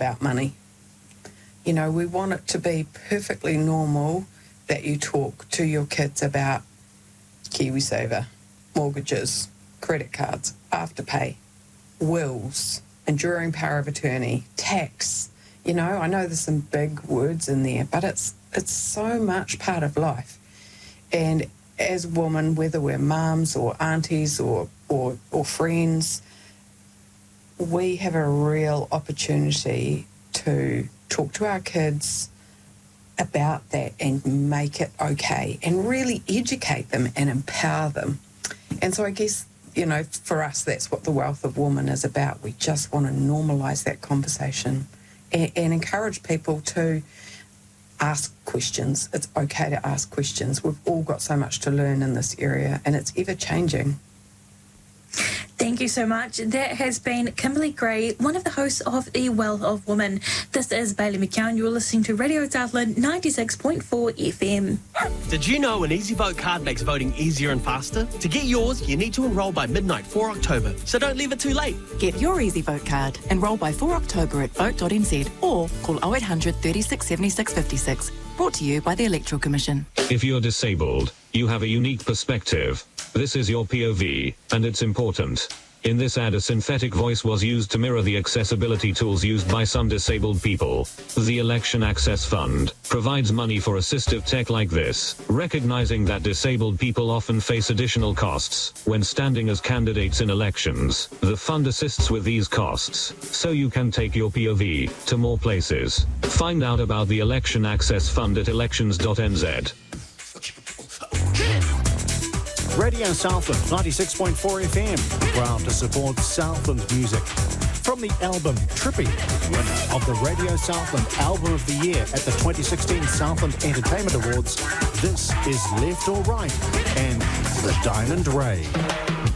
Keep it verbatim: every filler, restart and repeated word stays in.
about money. You know, we want it to be perfectly normal that you talk to your kids about KiwiSaver, mortgages, credit cards, Afterpay, wills, enduring power of attorney, tax. You know, I know there's some big words in there, but it's it's so much part of life. And as women, whether we're mums or aunties or, or, or friends, we have a real opportunity to talk to our kids about that and make it okay and really educate them and empower them. And so I guess, you know, for us, that's what the Wealth of Women is about. We just want to normalise that conversation and, and encourage people to ask questions. It's okay to ask questions. We've all got so much to learn in this area, and it's ever changing. Thank you so much. That has been Kimberly Gray, one of the hosts of The Wealth of Women. This is Bailey McCown. You're listening to Radio Southland ninety-six point four F M. Did you know an EasyVote card makes voting easier and faster? To get yours, you need to enrol by midnight four October, so don't leave it too late. Get your EasyVote card. Enrol by four October at vote dot n z or call oh eight hundred, thirty-six, seventy-six, fifty-six. Brought to you by the Electoral Commission. If you're disabled, you have a unique perspective. This is your P O V, and it's important. In this ad, a synthetic voice was used to mirror the accessibility tools used by some disabled people. The Election Access Fund provides money for assistive tech like this, recognizing that disabled people often face additional costs when standing as candidates in elections. The fund assists with these costs, so you can take your P O V to more places. Find out about the Election Access Fund at elections dot n z. Radio Southland ninety-six point four F M, proud to support Southland music. From the album Trippy, winner of the Radio Southland Album of the Year at the twenty sixteen Southland Entertainment Awards, this is Left or Right and The Diamond Ray.